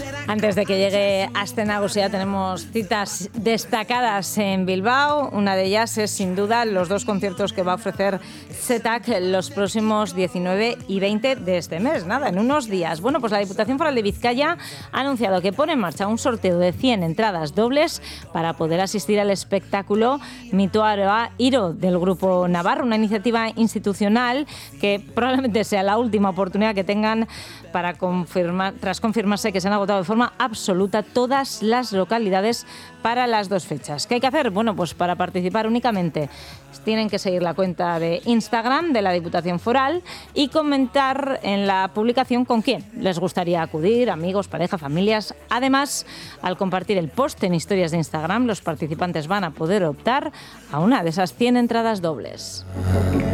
Antes de que llegue Astenagus ya tenemos citas destacadas en Bilbao. Una de ellas es sin duda los dos conciertos que va a ofrecer ZETAC los próximos 19 y 20 de este mes. Nada, en unos días. Bueno, pues la Diputación Foral de Vizcaya ha anunciado que pone en marcha un sorteo de 100 entradas dobles para poder asistir al espectáculo Mitoaroa Iro del Grupo Navarro, una iniciativa institucional que probablemente sea la última oportunidad que tengan para tras confirmarse que se han agotado de forma absoluta todas las localidades para las dos fechas. ¿Qué hay que hacer? Bueno, pues para participar únicamente tienen que seguir la cuenta de Instagram de la Diputación Foral y comentar en la publicación con quién les gustaría acudir, amigos, pareja, familias. Además, al compartir el post en historias de Instagram, los participantes van a poder optar a una de esas 100 entradas dobles.